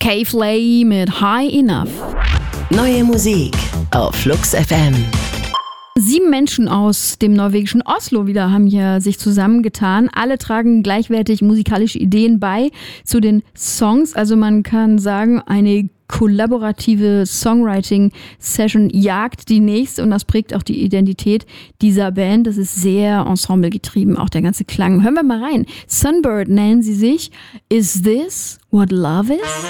K-Flay mit High Enough. Neue Musik auf Flux FM. 7 Menschen aus dem norwegischen Oslo haben hier sich zusammengetan. Alle tragen gleichwertig musikalische Ideen bei zu den Songs. Also man kann sagen, eine kollaborative Songwriting-Session jagt die nächste und das prägt auch die Identität dieser Band. Das ist sehr ensemblegetrieben, auch der ganze Klang. Hören wir mal rein. Sunbird nennen sie sich. Is this what love is?